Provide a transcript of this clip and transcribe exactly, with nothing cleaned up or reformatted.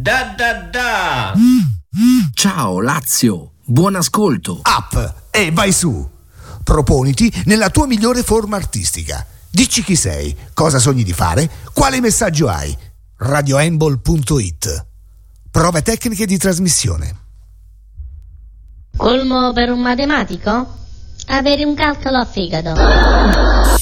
Da da da! Ciao Lazio, buon ascolto. Up e vai su. Proponiti nella tua migliore forma artistica. Dici chi sei, cosa sogni di fare, quale messaggio hai. radioembol punto it. Prove tecniche di trasmissione. Colmo per un matematico? Avere un calcolo a fegato.